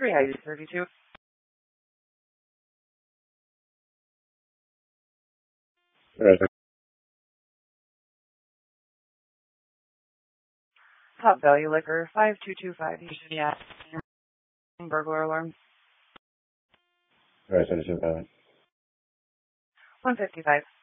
3ID32. Right. Top Value Liquor, 5225 Houston, yeah. Burglar alarm. Right, so this is 155.